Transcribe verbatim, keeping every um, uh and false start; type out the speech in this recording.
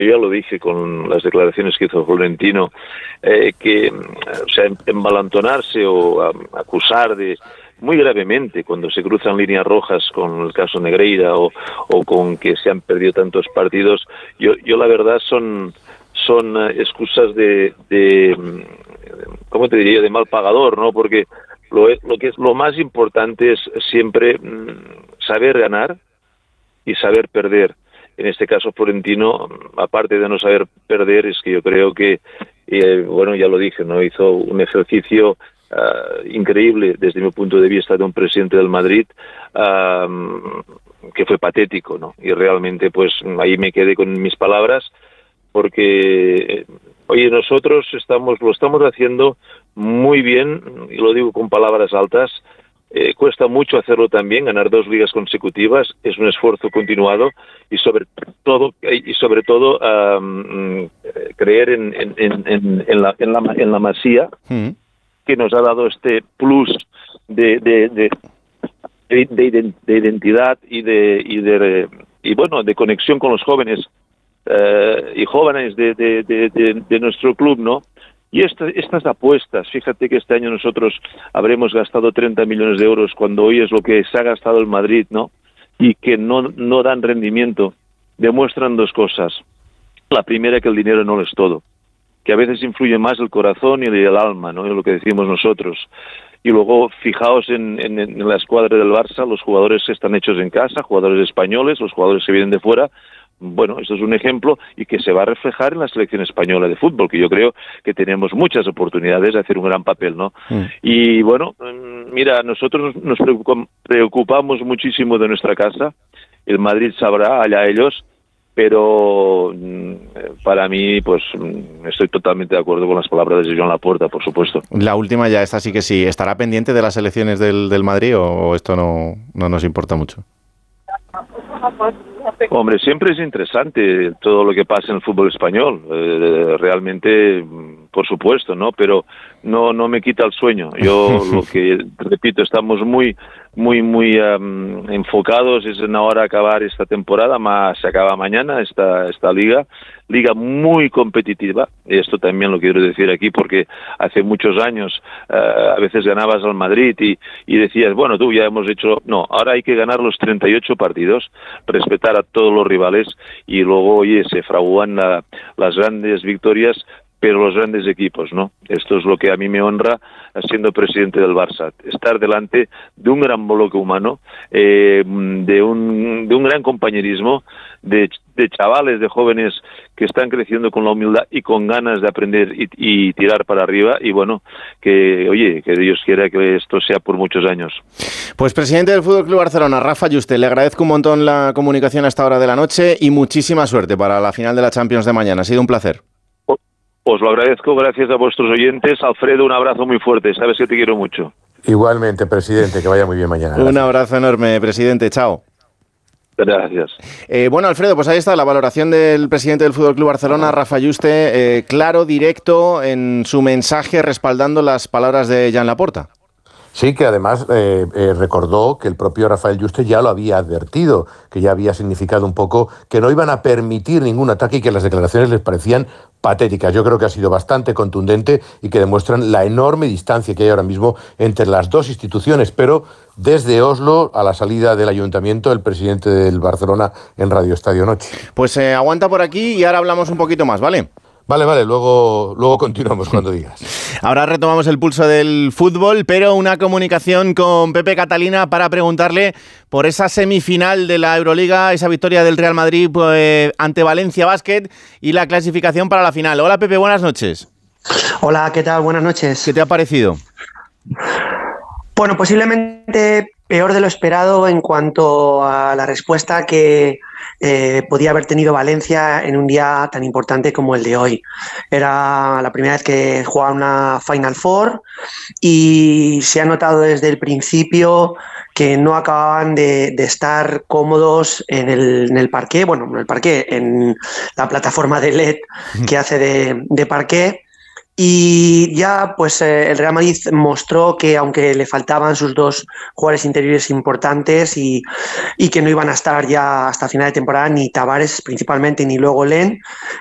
yo ya lo dije con las declaraciones que hizo Florentino, eh, que, o sea, embalantonarse o um, acusar de muy gravemente cuando se cruzan líneas rojas con el caso Negreira o, o con que se han perdido tantos partidos, yo, yo la verdad son son uh, excusas de, de, ¿cómo te diría?, de mal pagador, ¿no? Porque lo, lo que es lo más importante es siempre mm, saber ganar y saber perder. En este caso, Florentino, aparte de no saber perder, es que yo creo que, eh, bueno, ya lo dije, ¿no? Hizo un ejercicio uh, increíble desde mi punto de vista de un presidente del Madrid, uh, que fue patético, ¿no? Y realmente, pues, ahí me quedé con mis palabras, porque, oye, nosotros estamos lo estamos haciendo muy bien, y lo digo con palabras altas. Eh, cuesta mucho hacerlo también, ganar dos ligas consecutivas, es un esfuerzo continuado y sobre todo y sobre todo um, creer en, en, en, en, la, en, la, en la Masía, mm. que nos ha dado este plus de, de, de, de, de identidad y de, y de y bueno de conexión con los jóvenes uh, y jóvenes de, de, de, de, de nuestro club, ¿no? Y esta, estas apuestas, fíjate que este año nosotros habremos gastado treinta millones de euros cuando hoy es lo que se ha gastado el Madrid, ¿no? Y que no, no dan rendimiento, demuestran dos cosas. La primera, que el dinero no lo es todo, que a veces influye más el corazón y el alma, ¿no? Es lo que decimos nosotros. Y luego, fijaos en, en, en la escuadra del Barça, los jugadores están hechos en casa, jugadores españoles, los jugadores que vienen de fuera. Bueno, esto es un ejemplo y que se va a reflejar en la selección española de fútbol, que yo creo que tenemos muchas oportunidades de hacer un gran papel, ¿no? Mm. Y bueno, mira, nosotros nos preocupamos muchísimo de nuestra casa, el Madrid sabrá, allá ellos, pero para mí, pues estoy totalmente de acuerdo con las palabras de Joan Laporta, por supuesto. La última ya, esta sí que sí. ¿Estará pendiente de las elecciones del, del Madrid o esto no, no nos importa mucho? Hombre, siempre es interesante todo lo que pasa en el fútbol español, eh, realmente, por supuesto, ¿no? Pero no no me quita el sueño. Yo lo que repito, estamos muy muy muy um, enfocados es en ahora acabar esta temporada, más se acaba mañana esta esta liga, liga muy competitiva. Y esto también lo quiero decir aquí porque hace muchos años uh, a veces ganabas al Madrid y, y decías, bueno, tú ya hemos hecho, no, ahora hay que ganar los treinta y ocho partidos, respetar a todos los rivales y luego, oye, se fraguan la, las grandes victorias, pero los grandes equipos, ¿no? Esto es lo que a mí me honra siendo presidente del Barça, estar delante de un gran bloque humano, eh, de un de un gran compañerismo, de, de chavales, de jóvenes que están creciendo con la humildad y con ganas de aprender y, y tirar para arriba, y bueno, que oye, que Dios quiera que esto sea por muchos años. Pues presidente del Fútbol Club Barcelona, Rafa Yuste, le agradezco un montón la comunicación a esta hora de la noche y muchísima suerte para la final de la Champions de mañana. Ha sido un placer. Os lo agradezco, gracias a vuestros oyentes. Alfredo, un abrazo muy fuerte, sabes que te quiero mucho. Igualmente, presidente, que vaya muy bien mañana. Gracias. Un abrazo enorme, presidente, chao. Gracias. Eh, bueno, Alfredo, pues ahí está la valoración del presidente del Fútbol Club Barcelona, Rafa Yuste, eh, claro, directo en su mensaje respaldando las palabras de Joan Laporta. Sí, que además eh, eh, recordó que el propio Rafael Yuste ya lo había advertido, que ya había significado un poco que no iban a permitir ningún ataque y que las declaraciones les parecían patéticas. Yo creo que ha sido bastante contundente y que demuestran la enorme distancia que hay ahora mismo entre las dos instituciones. Pero desde Oslo, a la salida del ayuntamiento, el presidente del Barcelona en Radio Estadio Noche. Pues eh, aguanta por aquí y ahora hablamos un poquito más, ¿vale? Vale, vale, luego, luego continuamos cuando digas. Ahora retomamos el pulso del fútbol, pero una comunicación con Pepe Catalina para preguntarle por esa semifinal de la Euroliga, esa victoria del Real Madrid pues, ante Valencia Basket y la clasificación para la final. Hola Pepe, buenas noches. Hola, ¿qué tal? Buenas noches. ¿Qué te ha parecido? Bueno, posiblemente peor de lo esperado en cuanto a la respuesta que eh, podía haber tenido Valencia en un día tan importante como el de hoy. Era la primera vez que jugaba una Final Four y se ha notado desde el principio que no acababan de, de estar cómodos en el, en el parqué, bueno, en el parqué, en la plataforma de L E D que hace de, de parqué. Y ya pues eh, el Real Madrid mostró que aunque le faltaban sus dos jugadores interiores importantes y, y que no iban a estar ya hasta final de temporada, ni Tavares principalmente, ni luego Len,